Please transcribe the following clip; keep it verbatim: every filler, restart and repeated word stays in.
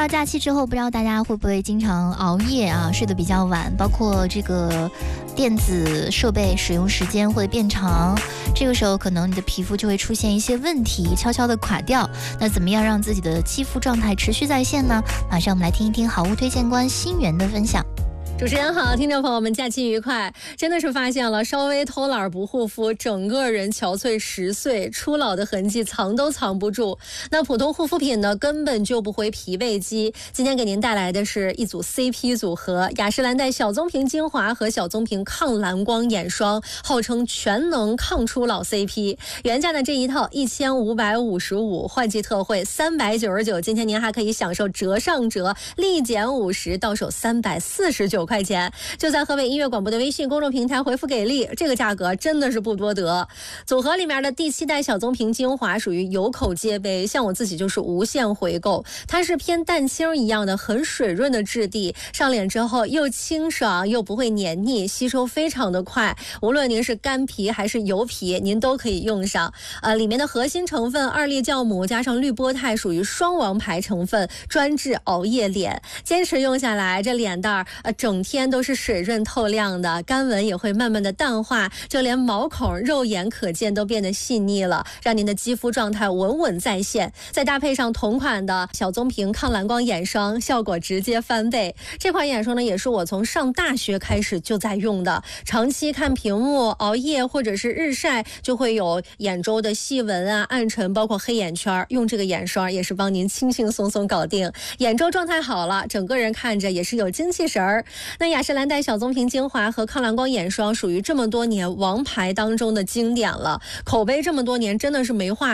到假期之后，不知道大家会不会经常熬夜啊，睡得比较晚，包括这个电子设备使用时间会变长，这个时候可能你的皮肤就会出现一些问题，悄悄的垮掉。那怎么样让自己的肌肤状态持续在线呢？马上我们来听一听好物推荐官新源的分享。 主持人好，听众朋友们，假期愉快！真的是发现了，稍微偷懒不护肤，整个人憔悴十岁，初老的痕迹藏都藏不住。那普通护肤品呢，根本救不回疲惫肌。今天给您带来的是一组 C P 组合，雅诗兰黛小棕瓶精华和小棕瓶抗蓝光眼霜，号称全能抗初老 C P。原价的这一套一千五百五十五，换季特惠三百九十九，今天您还可以享受折上折，立减五十，到手三百四十九块钱。就在河北音乐广播的微信公众平台回复给力，这个价格真的是不多得。组合里面的第七代小棕瓶精华属于有口皆碑，像我自己就是无限回购。它是偏蛋清一样的很水润的质地，上脸之后又清爽又不会黏腻，吸收非常的快。无论您是干皮还是油皮，您都可以用上。呃，里面的核心成分二裂酵母加上绿波肽属于双王牌成分，专治熬夜脸。坚持用下来，这脸蛋儿呃整天都是水润透亮的，干纹也会慢慢的淡化，就连毛孔肉眼可见都变得细腻了，让您的肌肤状态稳稳在线。再搭配上同款的小棕瓶抗蓝光眼霜，效果直接翻倍。这款眼霜呢，也是我从上大学开始就在用的，长期看屏幕、熬夜或者是日晒，就会有眼周的细纹啊、暗沉，包括黑眼圈，用这个眼霜也是帮您轻轻松松搞定。眼周状态好了，整个人看着也是有精气神儿。那雅诗兰黛小棕瓶精华和抗蓝光眼霜属于这么多年王牌当中的经典了，口碑这么多年真的是没话